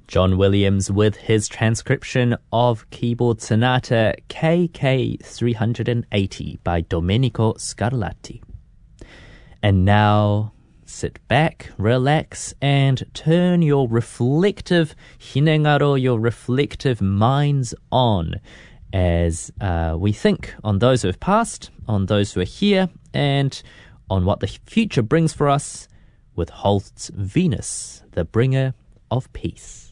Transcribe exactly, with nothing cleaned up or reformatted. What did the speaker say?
John Williams with his transcription of Keyboard Sonata K K three eighty by Domenico Scarlatti. And now sit back, relax, and turn your reflective hinengaro, your reflective minds on as uh, we think on those who have passed, on those who are here, and on what the future brings for us with Holst's Venus, the bringer of peace.